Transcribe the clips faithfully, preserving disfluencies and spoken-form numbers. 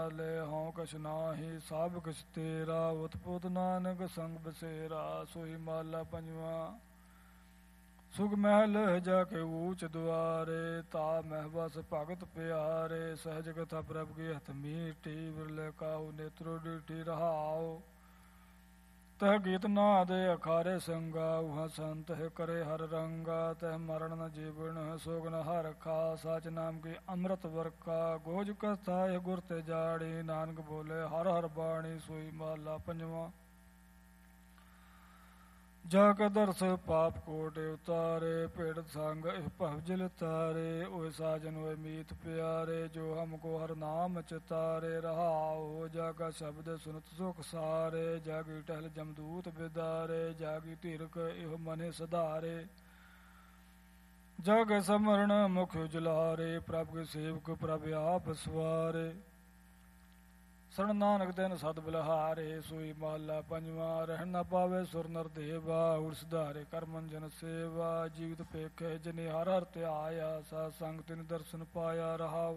ਲੈ ਹਉ ਕਛ ਨਾਹੀ ਸਭ ਕਿਛ ਤੇਰਾ ਉਤਪੁਤ ਨਾਨਕ ਸੰਗ ਬਸੇਰਾ। ਸੋਈ ਮਹਲਾ ਪੰਜਵਾ। ਸੁਖ ਮਹਿਲ ਜਾ ਕੇ ਊਚ ਦੁਆਰੇ ਤਾ ਮਹਿ ਬਸ ਭਗਤ ਪਿਆਰੇ। ਸਹਿਜ ਕਥਾ ਪ੍ਰਭ ਕੀ ਹਥ ਮੀਠੀ ਬਿਰਲੇ ਕਾਹੂ ਨੇਤਰੋ ਡੀਠੀ ਰਹਾਉ। ਤਹ ਗੀਤ ਨਾਦ ਅਖਾਰੇ ਸੰਗਾ ਉਹਾਂ ਸੰਤ ਹੈ ਕਰੇ ਹਰ ਰੰਗਾ। ਤਹ ਮਰਨ ਨ ਜੀਵਨ ਸੋਗ ਨ ਹਰ ਖਾ ਸਾਚ ਨਾਮ ਕੀ ਅੰਮ੍ਰਿਤ ਵਰਖਾ। ਗੋਜ ਕਥਾ ਇਹ ਗੁਰ ਤੇ ਜਾੜੀ ਨਾਨਕ ਬੋਲੇ ਹਰ ਹਰ ਬਾਣੀ। ਸੋਈ ਮਹਲਾ ਪੰਜਵਾ। ਜਾ ਕੇ ਦਰਸ ਪਾਪ ਕੋਟ ਉਤਾਰੇ ਪੇੜਤ ਸੰਗ ਇਹ ਭਵਜਲ ਤਾਰੇ। ਓਏ ਸਾਜਨ ਓਏ ਮੀਤ ਪਿਆਰੇ ਜੋ ਹਮਕੋ ਹਰ ਨਾਮ ਚਿਤਾਰੇ। ਰਹਾਉ ਜਾ ਕਾ ਸ਼ਬਦ ਸੁਨਤ ਸੁਖ ਸਾਰੇ ਜਾਗੀ ਟਹਿਲ ਜਮਦੂਤ ਬਿਦਾਰੇ। ਜਾਗੀ ਧੀਰਕ ਇਹੋ ਮਨੇ ਸਧਾਰੇ ਜਗ ਸਮਰਨ ਮੁਖ ਉਜਲਾਰੇ। ਪ੍ਰਭ ਕੇ ਸੇਵਕ ਪ੍ਰਭ ਆਪ ਸਵਾਰੇ ਸਰਨ ਨਾਨਕ ਦਿਨ ਸਦ ਬਲਿਹਾਰੇ। ਸੋਈ ਮਹਲਾ ਪੰਜਵਾ। ਰਹਿਣ ਨਾ ਪਾਵੇ ਸੁਰ ਨਰ ਦੇਵਾ ਉੜ ਸੁਧਾਰੇ ਕਰ ਮਨ ਜਨ ਸੇਵਾ। ਜੀਵਤ ਪੇਖੇ ਜਿਨੇ ਹਰ ਹਰ ਧਿਆਇਆ ਸਾਧ ਸੰਗ ਤਿਨ ਦਰਸ਼ਨ ਪਾਇਆ। ਰਹਾਉ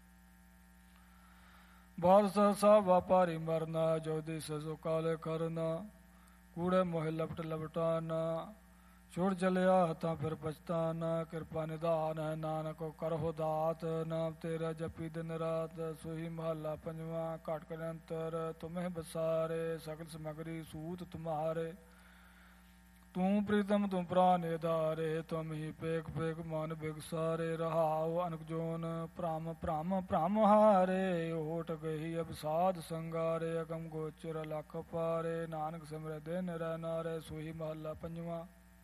ਬਾਦਸ਼ਾਹ ਸਾਹਿਬ ਵਾਪਾਰੀ ਮਰਨਾ ਜੋ ਦਿਸ ਸੋ ਕਾਲੇ ਕਰਨਾ। ਕੂੜੇ ਮੋਹਿ ਲਪਟ ਲਪਟਾਨਾ ਛੋੜ ਚਲਿਆ ਤਾਂ ਫਿਰ ਪਛਤਾਨਾ। ਕਿਰਪਾ ਨਿਧਾਨ ਹੈ ਨਾਨਕ ਕਰਹੁ ਦਾਤ ਨਾਮ ਤੇਰਾ ਜਪੀ ਦਿਨ ਰਾਤ। ਸੋਈ ਮਹਲਾ ਪੰਜਵਾ। ਘਟ ਕਰ ਅੰਤਰ ਤੁਮਹਿ ਬਸਾਰੇ ਸਗਲ ਸਮਗਰੀ ਸੂਤ ਤੁਮਹਾਰੇ। ਤੂੰ ਪ੍ਰੀਤਮ ਤੂੰ ਪ੍ਰਾਨ ਆਧਾਰੇ ਤੁਮ ਹੀ ਪੇਖ ਪੇਖ ਮਨ ਬਿਗਸਾਰੇ। ਰਹਾਉ ਅਨਕ ਜੋਨ ਭ੍ਰਮ ਭ੍ਰਮ ਭ੍ਰਮ ਹਾਰੇ। ਓਟ ਗਈ ਅਬਸਾਦ ਸੰਗਾਰੇ ਅਗਮ ਗੋਚਰ ਲਖ ਪਾਰੇ। ਨਾਨਕ ਸਿਮਰੈ ਦਿਨ ਰਹਿ ਨਾਰੇ। ਸੋਈ ਮਹਲਾ ਪੰਜਵਾ।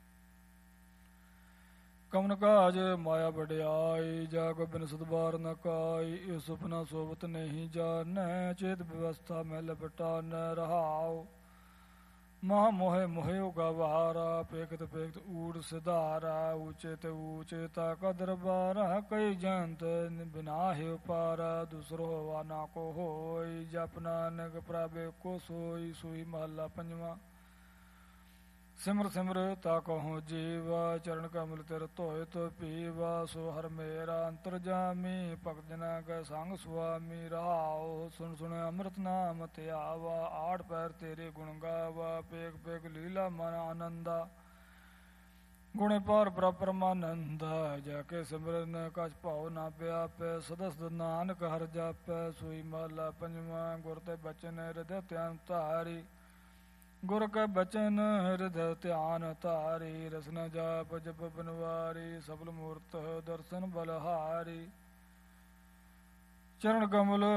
ਕਮਨ ਕਾਜ ਮਾਇਆ ਵਡਿਆਈ ਜਾਗ ਬਿਨ ਸਦਬਾਰ ਨ ਕਾਈ। ਇਹ ਸੁਪਨਾ ਸੋਵਤ ਨਹੀਂ ਜਾਣੈ ਚੇਤ ਵਿਵਸਥਾ ਮੈਂ ਲਪਟਾਨੈ। ਰਹਾਉ ਮਹਾ ਮੋਹਿ ਮੋਹਿ ਉਗਵਾਰਾ ਪੇਖਤ ਪੇਖਤ ਊੜ ਸਿਧਾਰਾ। ਊਚੇ ਤੇ ਊਚੇ ਤਾ ਕਦਰ ਬਾਰਾ ਕਈ ਜੰਤ ਬਿਨਾ ਹੈ ਉਪਾਰਾ। ਦੂਸਰੋ ਹੋਵਾ ਨਾ ਕੋ ਹੋਈ ਜਪ ਨਾਨਕ ਪ੍ਰਭ ਕੋ ਸੋਈ। ਸੋਈ ਮਹਲਾ ਪੰਜਵਾ। ਸਿਮਰ ਸਿਮਰ ਤਾ ਕਹੋ ਜੀਵਾ ਚਰਨ ਕਮਲ ਤੇਰ ਧੋਏ ਤੋ ਪੀਵਾ। ਸੋ ਹਰ ਮੇਰਾ ਅੰਤਰ ਜਾਮੀ ਭਗਤ ਜਨਾ ਕੈ ਸੰਗ ਸੁਆਮੀ। ਰਹਾਉ ਸੁਣ ਸੁਣ ਅੰਮ੍ਰਿਤ ਨਾਮ ਧਿਆਵਾ ਆੜ ਪੈਰ ਤੇਰੇ ਗੁਣ ਗਾਵਾ। ਪੇਖ ਪੇਖ ਲੀਲਾ ਮਨ ਆਨੰਦਾ ਗੁਣੇ ਪਾਰ ਪ੍ਰਭ ਪਰਮਾਨੰਦਾ। ਜਾ ਕੇ ਸਿਮਰਨ ਕਛ ਭਾਉ ਨਾ ਪਿਆਪੈ ਸਦਾ ਸਦਾ ਨਾਨਕ ਹਰਿ ਜਾਪੈ। ਸੋਈ ਮਹਲਾ ਪੰਜਵਾ। ਗੁਰ ਤੇ ਬਚਨ ਹਿਰਦੈ ਧਿਆਨ ਧਾਰੀ ਗੁਰ ਕੈ ਬਚਨ ਹਿਰਦੈ ਧਿਆਨ ਧਾਰੀ। ਰਸਨਾ ਜਾਪ ਜਪ ਬਨਵਾਰੀ ਸਫਲ ਮੂਰਤ ਦਰਸ਼ਨ ਬਲਹਾਰੀ। ਚਰਨ ਕਮਲ